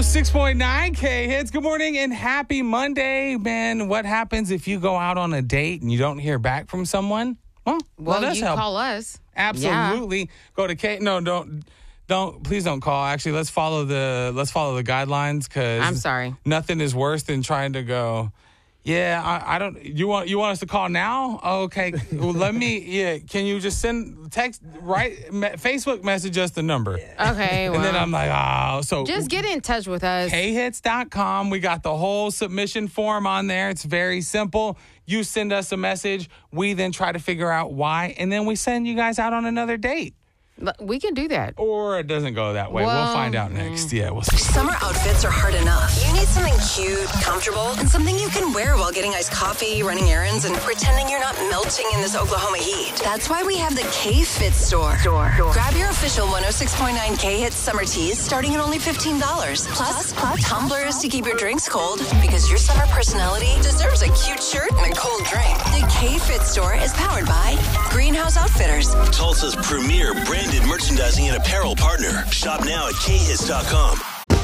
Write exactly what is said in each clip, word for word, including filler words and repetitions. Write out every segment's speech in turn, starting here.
six point nine K hits. Good morning and happy Monday, man. What happens if you go out on a date and you don't hear back from someone? Well, well let us you help. call us. Absolutely. Yeah. Go to K. No, don't. Don't please don't call. Actually, let's follow the let's follow the guidelines because I'm sorry. Nothing is worse than trying to go. Yeah, I, I don't. You want you want us to call now? Okay, well, let me. Yeah, can you just send text right me, Facebook message us the number? Okay, well, and then I'm like, oh, so just get in touch with us. K hits dot com. We got the whole submission form on there. It's very simple. You send us a message. We then try to figure out why, and then we send you guys out on another date. We can do that. Or it doesn't go that way. Well, we'll find out next. Yeah, we'll see. Summer outfits are hard enough. You need something cute, comfortable, and something you can wear while getting iced coffee, running errands, and pretending you're not melting in this Oklahoma heat. That's why we have the K-Fit store. Store. Grab your official one oh six point nine K-Hits summer tees starting at only fifteen dollars. Plus, plus, tumblers to keep your drinks cold because your summer personality deserves a cute shirt and a cold drink. The K-Fit store is powered by Greenhouse Outfitters, Tulsa's premier brand merchandising and apparel partner. Shop now at K hits dot com.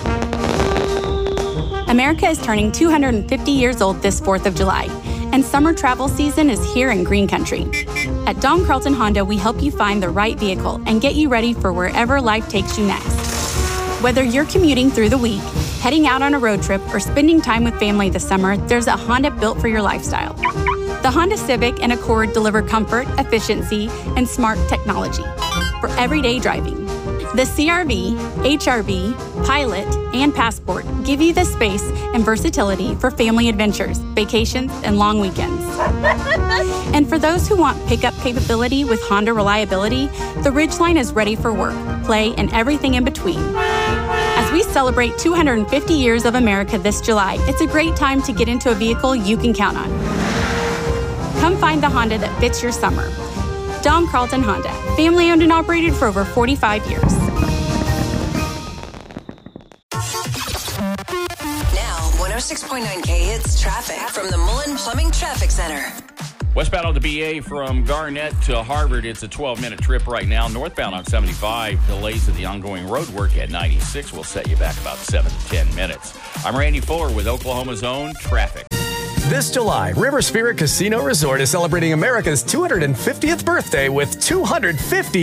America is turning two hundred fifty years old this fourth of July, and summer travel season is here in Green Country. At Don Carlton Honda, we help you find the right vehicle and get you ready for wherever life takes you next. Whether you're commuting through the week, heading out on a road trip, or spending time with family this summer, there's a Honda built for your lifestyle. The Honda Civic and Accord deliver comfort, efficiency, and smart technology for everyday driving. The C R V, H R V, Pilot, and Passport give you the space and versatility for family adventures, vacations, and long weekends. And for those who want pickup capability with Honda reliability, the Ridgeline is ready for work, play, and everything in between. As we celebrate two hundred fifty years of America this July, it's a great time to get into a vehicle you can count on. Come find the Honda that fits your summer. Don Carlton Honda, family owned and operated for over forty-five years. Now, one oh six point nine K hits traffic from the Mullen Plumbing Traffic Center. Westbound on the B A from Garnett to Harvard, it's a twelve-minute trip right now. Northbound on seventy-five, delays of the ongoing road work at ninety-six will set you back about seven to ten minutes. I'm Randy Fuller with Oklahoma's Own Traffic. This July, River Spirit Casino Resort is celebrating America's two hundred fiftieth birthday with two hundred fifty